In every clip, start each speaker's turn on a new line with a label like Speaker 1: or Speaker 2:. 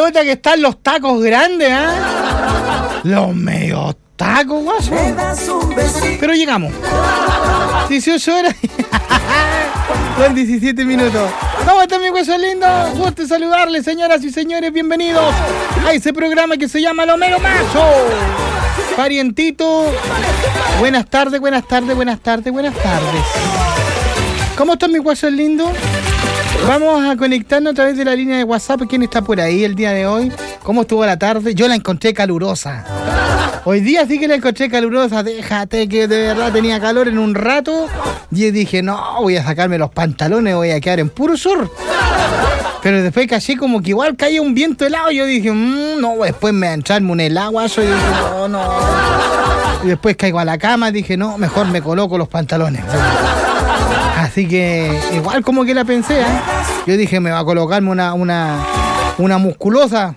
Speaker 1: nota que están los tacos grandes, Los medios tacos, guaso. Pero llegamos. 18 horas. Son 17 minutos. ¿Cómo están, mis huesos lindos? Gusto saludarles, señoras y señores. Bienvenidos a ese programa que se llama Lo Mero Macho. Parientito. Buenas tardes, buenas tardes, buenas tardes, buenas tardes. ¿Cómo están, mis huesos lindos? Vamos a conectarnos a través de la línea de WhatsApp. ¿Quién está por ahí el día de hoy? ¿Cómo estuvo la tarde? Yo la encontré calurosa. Hoy día sí que la encontré calurosa. Déjate que de verdad tenía calor en un rato. Y dije, no, voy a sacarme los pantalones, voy a quedar en puro sur. Pero después caché como que igual caía un viento helado. Y yo dije, no, después me va a entrarme un helado. Y dije, no. Y después caigo a la cama. Dije, no, mejor me coloco los pantalones. Así que igual como que la pensé, Yo dije, me va a colocarme una musculosa,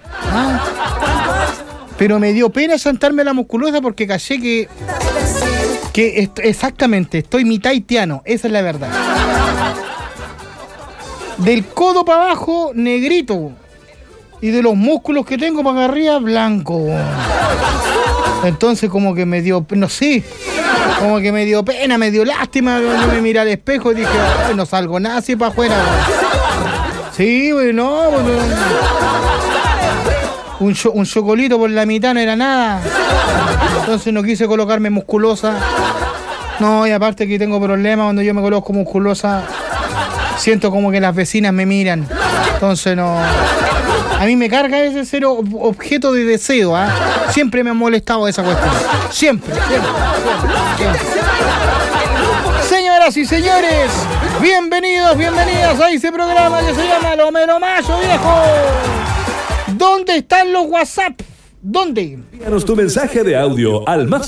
Speaker 1: Pero me dio pena sentarme la musculosa porque caché que exactamente, estoy mitad haitiano, esa es la verdad. Del codo para abajo, negrito. Y de los músculos que tengo para arriba, blanco. Entonces como que me dio, no sé, como que me dio pena, me dio lástima. Yo me miré al espejo y dije, ay, no salgo nada así para afuera. Sí, güey, no. Un chocolito por la mitad no era nada. Entonces no quise colocarme musculosa. No, y aparte que tengo problemas cuando yo me coloco musculosa. Siento como que las vecinas me miran. Entonces no. A mí me carga ese ser objeto de deseo, Siempre me ha molestado esa cuestión. Siempre. Señoras y señores, bienvenidos, bienvenidas a ese programa que se llama Lo Mero Macho, viejo. ¿Dónde están los WhatsApp? ¿Dónde?
Speaker 2: Envíanos tu mensaje de audio al más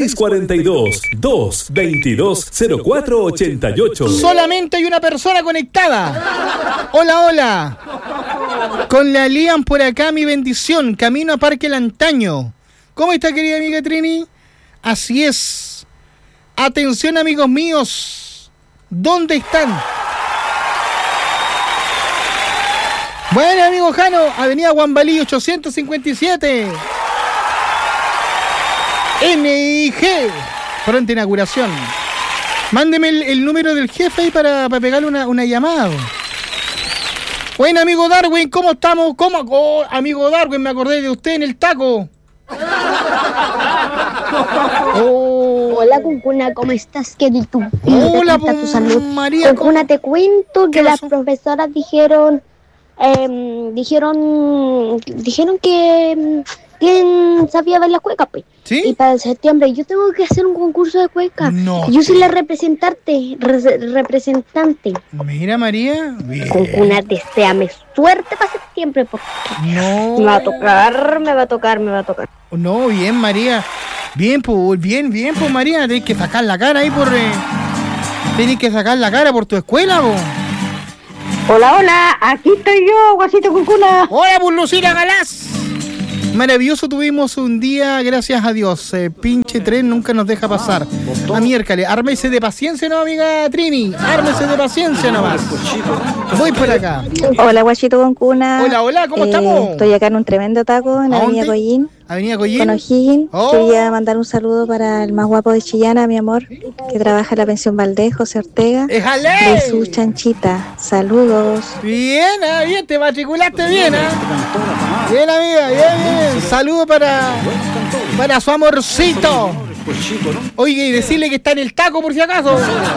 Speaker 2: 5642-222-0488.
Speaker 1: Solamente hay una persona conectada. Hola. Con la Lian por acá, mi bendición. Camino a Parque El Antaño. ¿Cómo está, querida amiga Trini? Así es. Atención, amigos míos. ¿Dónde están? Bueno, amigo Jano, Avenida Guambalí 857. NIG. Pronta inauguración. Mándeme el número del jefe ahí para pegarle una llamada. Bueno, amigo Darwin, ¿cómo estamos? Oh, amigo Darwin, me acordé de usted en el taco.
Speaker 3: Hola, Cuncuna, ¿cómo estás, querido?
Speaker 1: Hola,
Speaker 3: tu salud?
Speaker 1: María.
Speaker 3: Cuncuna, te cuento que las profesoras dijeron que quién sabía ver las cuecas, pues.
Speaker 1: ¿Sí?
Speaker 3: Y para septiembre yo tengo que hacer un concurso de cuecas.
Speaker 1: No.
Speaker 3: Yo soy la representante.
Speaker 1: Mira, María. Bien.
Speaker 3: Cuncuna, deséame suerte para septiembre, porque
Speaker 1: no.
Speaker 3: me va a tocar.
Speaker 1: No, bien, María. Bien, pues, María. Tenés que sacar la cara ahí por tu escuela, po.
Speaker 4: Hola, aquí estoy yo, Guasito Cuncuna.
Speaker 1: Hola, pues, Lucila Galás. Maravilloso tuvimos un día, gracias a Dios. Pinche tren nunca nos deja pasar. A miércoles, ármese de paciencia, ¿no, amiga Trini? Ármese de paciencia nomás. Voy por acá.
Speaker 4: Hola, Guasito Cuncuna.
Speaker 1: Hola, ¿cómo estamos?
Speaker 4: Estoy acá en un tremendo taco en Avenida Coyín.
Speaker 1: Avenida Coyín.
Speaker 4: Con O'Higgins.
Speaker 1: Oh.
Speaker 4: Quería mandar un saludo para el más guapo de Chillana, mi amor, que trabaja en la pensión Valdés, José Ortega.
Speaker 1: ¡Éjale!
Speaker 4: De su chanchita. Saludos.
Speaker 1: Bien, te matriculaste bien, Bien, amiga, bien. Saludo para su amorcito. Oye, y decirle que está en el taco por si acaso.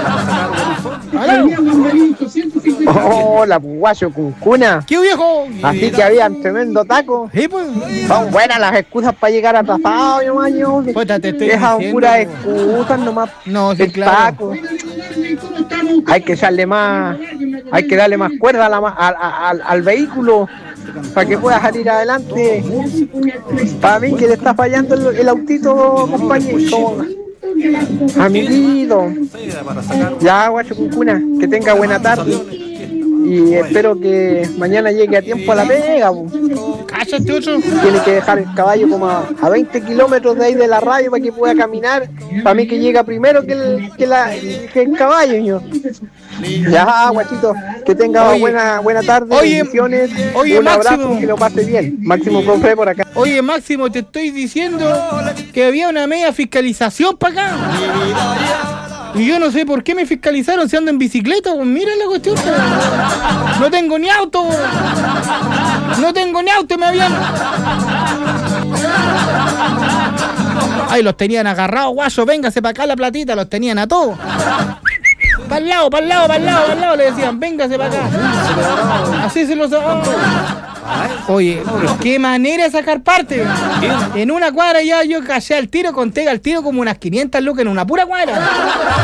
Speaker 5: Hola, guayo Cuncuna.
Speaker 1: ¿Qué viejo?
Speaker 5: Así que había un tremendo taco.
Speaker 1: Sí, pues.
Speaker 5: Son buenas las excusas para llegar atrasado, mi maño. Dejan puras excusas nomás.
Speaker 1: No, sí,
Speaker 5: el
Speaker 1: claro.
Speaker 5: taco. Hay que echarle más, hay que darle más cuerda al vehículo para que pueda salir adelante. Para mí que le está fallando el autito, compañero. Amiguito. Ya, guacho Cuncuna, que tenga buena tarde. Y espero que mañana llegue a tiempo a la pega.
Speaker 1: guacho este otro.
Speaker 5: Tiene que dejar el caballo como a 20 kilómetros de ahí de la radio para que pueda caminar. Para mí que llega primero que el caballo, señor. Ya, guachito, que tenga buena tarde. Bendiciones.
Speaker 1: Oye,
Speaker 5: un abrazo,
Speaker 1: Máximo.
Speaker 5: que lo pase bien. Máximo Confre por acá.
Speaker 1: Oye, Máximo, te estoy diciendo que había una media fiscalización para acá. Y yo no sé por qué me fiscalizaron si ando en bicicleta. Pues mira la cuestión. Pues. No tengo ni auto. No tengo ni auto y me habían... Ay, los tenían agarrados, guayo. Véngase para acá la platita. Los tenían a todos. Para el lado, le decían, véngase para acá. Así se los... Oye, qué manera de sacar parte. En una cuadra ya yo callé al tiro, conté al tiro como unas 500 lucas en una pura cuadra.